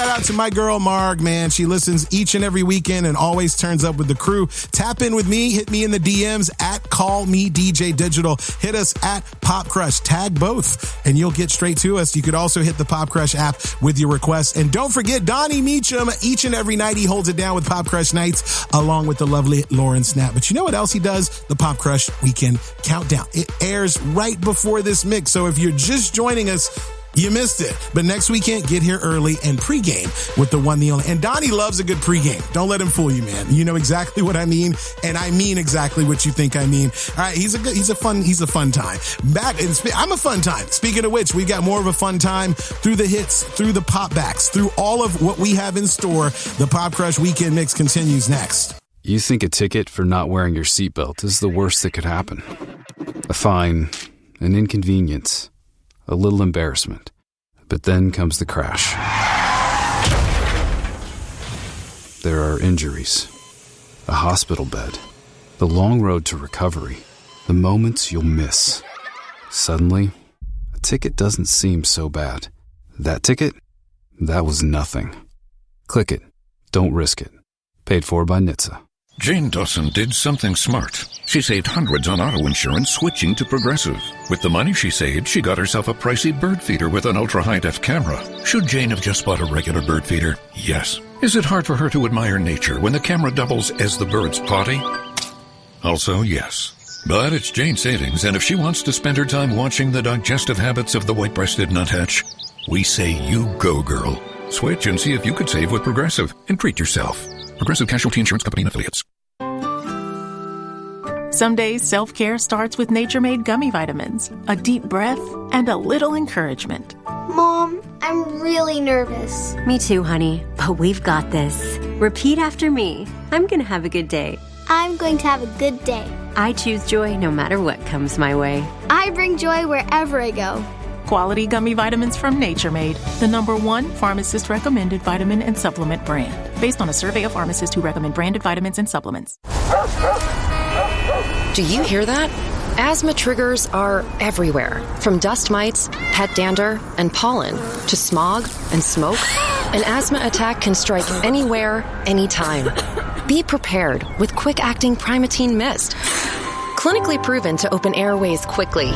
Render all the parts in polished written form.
out to my girl, Marg, man. She listens each and every weekend and always turns up with the crew. Tap in with me. Hit me in the DMs at Call Me DJ Digital. Hit us at Pop Crush. Tag both, and you'll get straight to us. You could also hit the Pop Crush app with your requests. And don't forget, Donnie Meacham, each and every night he holds it down with Pop Crush Nights, along with the lovely Lauren Snap. But you know what else he does? The Pop Crush Weekend Countdown. It airs right before this mix. So if you're just joining us, you missed it. But next weekend, get here early and pregame with the one, the only. And Donnie loves a good pregame. Don't let him fool you, man. You know exactly what I mean, and I mean exactly what you think I mean. All right, he's a fun time. I'm a fun time. Speaking of which, we got more of a fun time through the hits, through the pop backs, through all of what we have in store. The Pop Crush Weekend Mix continues next. You think a ticket for not wearing your seatbelt is the worst that could happen. A fine, an inconvenience, a little embarrassment. But then comes the crash. There are injuries, a hospital bed, the long road to recovery, the moments you'll miss. Suddenly, a ticket doesn't seem so bad. That ticket? That was nothing. Click it. Don't risk it. Paid for by NHTSA. Jane Dawson did something smart. She saved hundreds on auto insurance switching to Progressive. With the money she saved, she got herself a pricey bird feeder with an ultra-high-def camera. Should Jane have just bought a regular bird feeder? Yes. Is it hard for her to admire nature when the camera doubles as the bird's potty? Also, yes. But it's Jane's savings, and if she wants to spend her time watching the digestive habits of the white-breasted nuthatch, we say you go, girl. Switch and see if you could save with Progressive and treat yourself. Progressive Casualty Insurance Company and Affiliates. Some days, self-care starts with Nature-Made gummy vitamins, a deep breath, and a little encouragement. Mom, I'm really nervous. Me too, honey, but we've got this. Repeat after me. I'm going to have a good day. I'm going to have a good day. I choose joy no matter what comes my way. I bring joy wherever I go. Quality gummy vitamins from Nature Made, the #1 pharmacist-recommended vitamin and supplement brand, based on a survey of pharmacists who recommend branded vitamins and supplements. Do you hear that? Asthma triggers are everywhere, from dust mites, pet dander, and pollen, to smog and smoke. An asthma attack can strike anywhere, anytime. Be prepared with quick-acting Primatene Mist. Clinically proven to open airways quickly.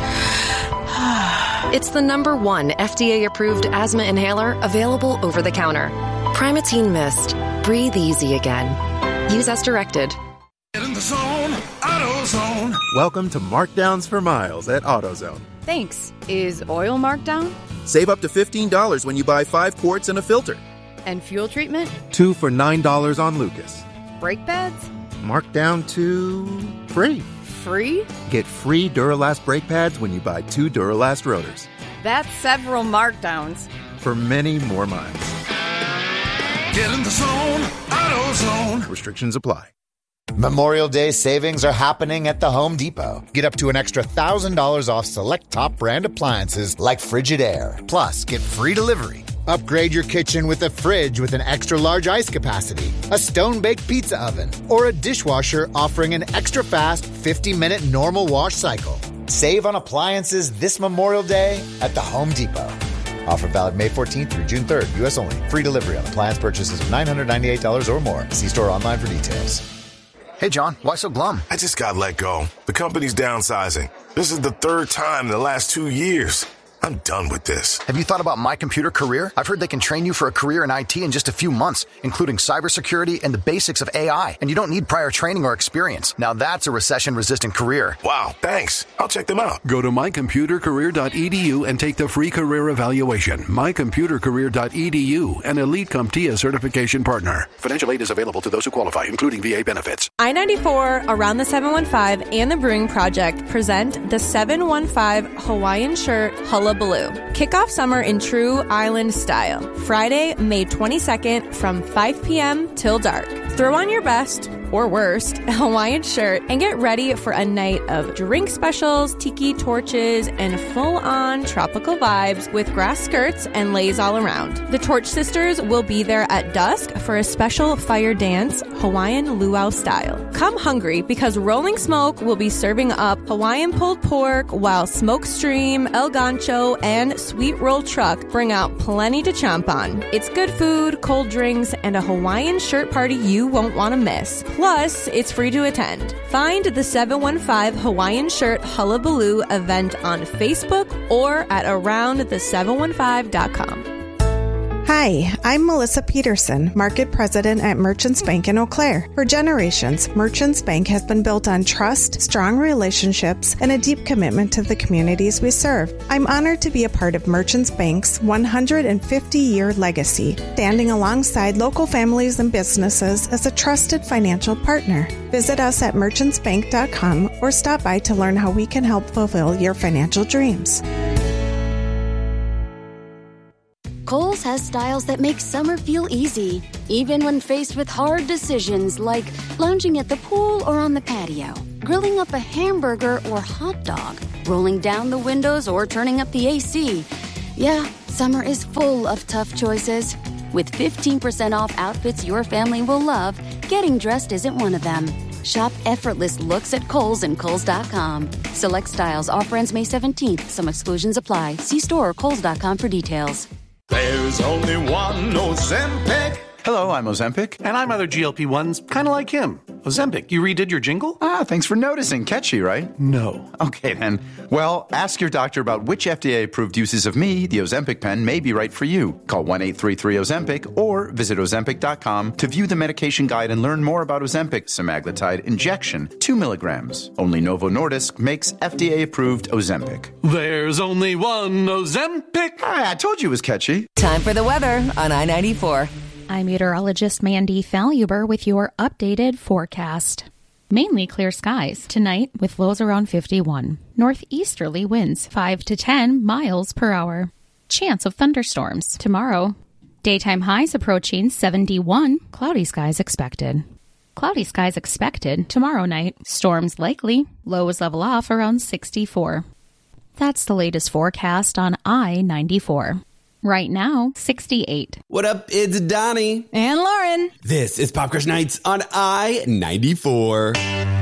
It's the #1 FDA-approved asthma inhaler available over the counter. Primatene Mist. Breathe easy again. Use as directed. Get in the zone, AutoZone. Welcome to Markdowns for Miles at AutoZone. Thanks. Is oil marked down? Save up to $15 when you buy 5 quarts and a filter. And fuel treatment? 2 for $9 on Lucas. Brake pads? Marked down to free. Free? Get free Duralast brake pads when you buy 2 Duralast rotors. That's several markdowns. For many more miles. Get in the zone, AutoZone. Restrictions apply. Memorial Day savings are happening at the Home Depot. Get up to an extra $1,000 off select top brand appliances like Frigidaire. Plus, get free delivery. Upgrade your kitchen with a fridge with an extra large ice capacity, a stone-baked pizza oven, or a dishwasher offering an extra fast 50-minute normal wash cycle. Save on appliances this Memorial Day at the Home Depot. Offer valid May 14th through June 3rd. U.S. only. Free delivery on appliance purchases of $998 or more. See store online for details. Hey, John, why so glum? I just got let go. The company's downsizing. This is the 3rd time in the last 2 years. I'm done with this. Have you thought about My Computer Career? I've heard they can train you for a career in IT in just a few months, including cybersecurity and the basics of AI. And you don't need prior training or experience. Now that's a recession-resistant career. Wow, thanks. I'll check them out. Go to mycomputercareer.edu and take the free career evaluation. mycomputercareer.edu, an Elite CompTIA certification partner. Financial aid is available to those who qualify, including VA benefits. I-94, Around the 715, and the Brewing Project present the 715 Hawaiian Shirt Hullabaloo. Kick off summer in true island style. Friday, May 22nd from 5 p.m. till dark. Throw on your best or worst, a Hawaiian shirt, and get ready for a night of drink specials, tiki torches, and full-on tropical vibes with grass skirts and leis all around. The Torch Sisters will be there at dusk for a special fire dance, Hawaiian luau style. Come hungry because Rolling Smoke will be serving up Hawaiian pulled pork while Smokestream, El Gancho, and Sweet Roll Truck bring out plenty to chomp on. It's good food, cold drinks, and a Hawaiian shirt party you won't want to miss. Plus, it's free to attend. Find the 715 Hawaiian Shirt Hullabaloo event on Facebook or at aroundthe715.com. Hi, I'm Melissa Peterson, Market President at Merchants Bank in Eau Claire. For generations, Merchants Bank has been built on trust, strong relationships, and a deep commitment to the communities we serve. I'm honored to be a part of Merchants Bank's 150-year legacy, standing alongside local families and businesses as a trusted financial partner. Visit us at merchantsbank.com or stop by to learn how we can help fulfill your financial dreams. Kohl's has styles that make summer feel easy, even when faced with hard decisions like lounging at the pool or on the patio, grilling up a hamburger or hot dog, rolling down the windows or turning up the AC. Yeah, summer is full of tough choices. With 15% off outfits your family will love, getting dressed isn't one of them. Shop effortless looks at Kohl's and Kohl's.com. Select styles. Offer ends May 17th. Some exclusions apply. See store or Kohl's.com for details. There's only one Ozempic. Hello, I'm Ozempic. And I'm other GLP-1s, kind of like him. Ozempic, you redid your jingle? Thanks for noticing. Catchy, right? No. Okay, then. Well, ask your doctor about which FDA-approved uses of me, the Ozempic pen, may be right for you. Call 1-833-OZEMPIC or visit Ozempic.com to view the medication guide and learn more about Ozempic semaglutide injection, 2 milligrams. Only Novo Nordisk makes FDA-approved Ozempic. There's only one Ozempic. I told you it was catchy. Time for the weather on I-94. I'm meteorologist Mandy Faluber with your updated forecast. Mainly clear skies tonight with lows around 51. Northeasterly winds 5 to 10 miles per hour. Chance of thunderstorms tomorrow. Daytime highs approaching 71. Cloudy skies expected. Cloudy skies expected tomorrow night. Storms likely. Lows level off around 64. That's the latest forecast on I-94. Right now, 68. What up? It's Donnie. And Lauren. This is Pop Crush Nights on I-94.